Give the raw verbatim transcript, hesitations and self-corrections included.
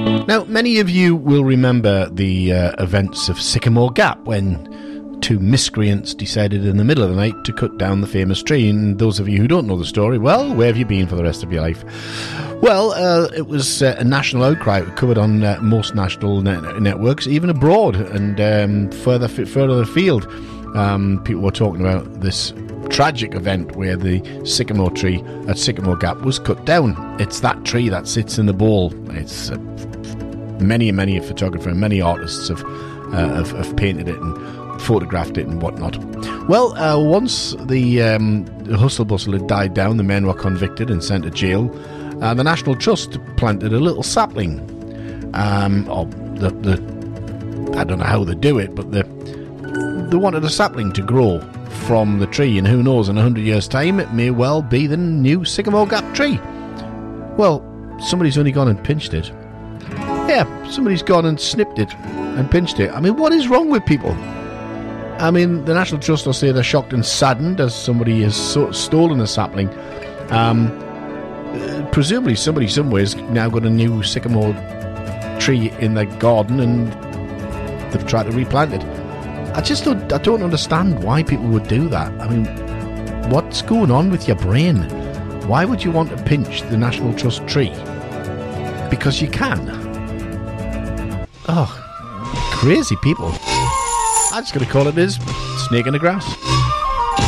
Now, many of you will remember the uh, events of Sycamore Gap when two miscreants decided in the middle of the night to cut down the famous tree. And those of you who don't know the story, well, where have you been for the rest of your life? Well, uh, it was uh, a national outcry. It was covered on uh, most national net- networks, even abroad and um, further further afield. Um, people were talking about this tragic event where the sycamore tree at Sycamore Gap was cut down. It's that tree that sits in the bowl. It's uh, many, many a photographer and many artists have, uh, have have painted it and photographed it and whatnot. Well, uh, once the, um, the hustle bustle had died down, the men were convicted and sent to jail. Uh, the National Trust planted a little sapling. Um, or the, the I don't know how they do it, but the they wanted a sapling to grow from the tree, and who knows, in a hundred years' time, it may well be the new Sycamore Gap tree. Well, somebody's only gone and pinched it. Yeah, somebody's gone and snipped it and pinched it. I mean, what is wrong with people? I mean, the National Trust will say they're shocked and saddened as somebody has so- stolen a sapling. Um, uh, presumably somebody somewhere's now got a new sycamore tree in their garden and they've tried to replant it. I just don't, I don't understand why people would do that. I mean, what's going on with your brain? Why would you want to pinch the National Trust tree? Because you can. Oh, crazy people. I'm just going to call it this. Snake in the grass.